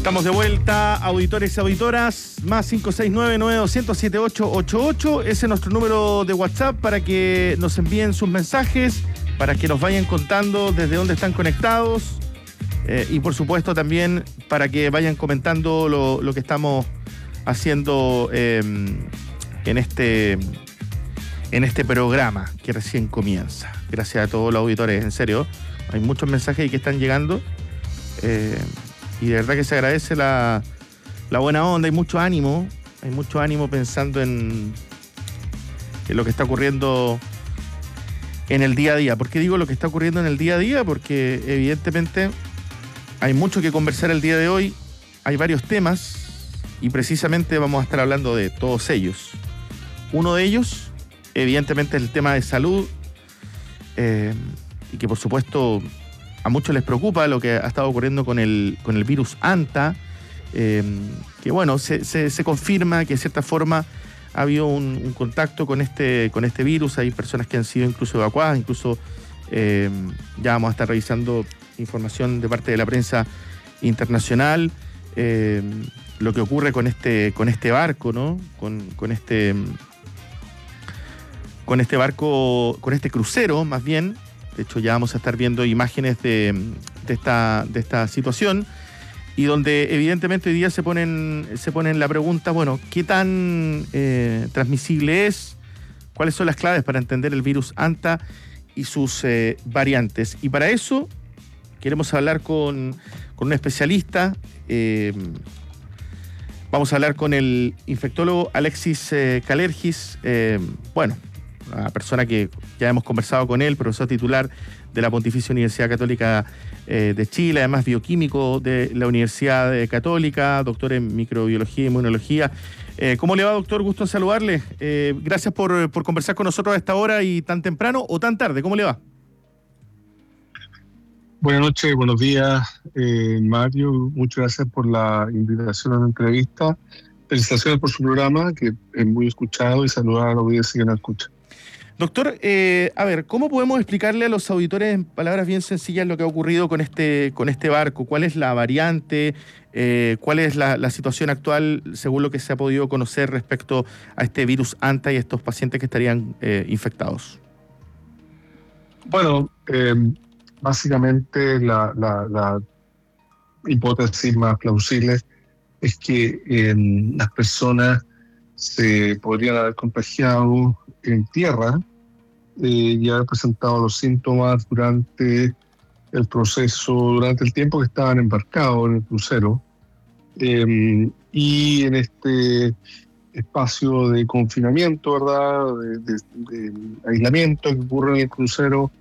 Estamos de vuelta, auditores y auditoras, más 569-9200-7888. Ese es nuestro número de WhatsApp para que nos envíen sus mensajes, para que nos vayan contando desde dónde están conectados y por supuesto también para que vayan comentando lo que estamos haciendo en este programa que recién comienza. Gracias a todos los auditores, en serio. Hay muchos mensajes ahí que están llegando. Y de verdad que se agradece la buena onda, hay mucho ánimo pensando en lo que está ocurriendo en el día a día. ¿Por qué digo lo que está ocurriendo en el día a día? Porque evidentemente hay mucho que conversar el día de hoy, hay varios temas y precisamente vamos a estar hablando de todos ellos. Uno de ellos, evidentemente, es el tema de salud y que por supuesto a muchos les preocupa lo que ha estado ocurriendo con el virus Anta, que bueno, se confirma que de cierta forma ha habido un contacto con este virus. Hay personas que han sido incluso evacuadas, incluso ya vamos a estar revisando información de parte de la prensa internacional, lo que ocurre con este barco, ¿no? Con este crucero, más bien. De hecho, ya vamos a estar viendo imágenes de esta situación y donde evidentemente hoy día se ponen la pregunta, bueno, ¿qué tan transmisible es? ¿Cuáles son las claves para entender el virus Anta y sus variantes? Y para eso queremos hablar con un especialista. Vamos a hablar con el infectólogo Alexis Kalergis, una persona que ya hemos conversado con él, profesor titular de la Pontificia Universidad Católica de Chile, además bioquímico de la Universidad Católica, doctor en microbiología y inmunología. ¿Cómo le va, doctor? Gusto en saludarle. Gracias por conversar con nosotros a esta hora y tan temprano o tan tarde. ¿Cómo le va? Buenas noches, buenos días, Mario. Muchas gracias por la invitación a la entrevista. Felicitaciones por su programa, que es muy escuchado, y saludar a la audiencia que nos escucha. Doctor, a ver, ¿cómo podemos explicarle a los auditores en palabras bien sencillas lo que ha ocurrido con este barco? ¿Cuál es la variante? ¿Cuál es la situación actual según lo que se ha podido conocer respecto a este virus Anta y a estos pacientes que estarían infectados? Bueno, básicamente la hipótesis más plausible es que las personas se podrían haber contagiado en tierra y haber presentado los síntomas durante el proceso, durante el tiempo que estaban embarcados en el crucero, y en este espacio de confinamiento, ¿verdad?, de aislamiento que ocurre en el crucero,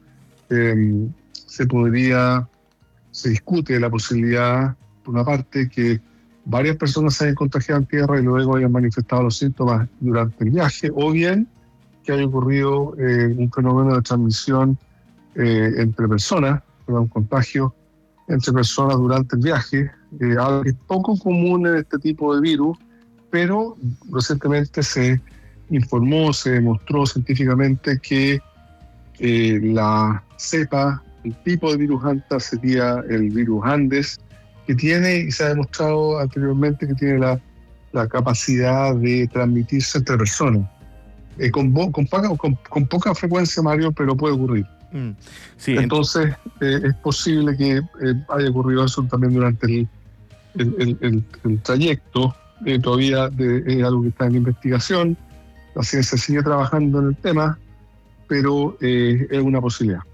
se discute la posibilidad, por una parte, que varias personas se hayan contagiado en tierra y luego hayan manifestado los síntomas durante el viaje, o bien que haya ocurrido un fenómeno de transmisión entre personas, un contagio entre personas durante el viaje, algo que es poco común en este tipo de virus, pero recientemente se informó, se demostró científicamente que la cepa, el tipo de virus Anta sería el virus Andes, que tiene, y se ha demostrado anteriormente, que tiene la capacidad de transmitirse entre personas. Con poca frecuencia, Mario, pero puede ocurrir. Sí, entonces, es posible que haya ocurrido eso también durante el trayecto. Todavía es algo que está en investigación. La ciencia sigue trabajando en el tema, pero es una posibilidad.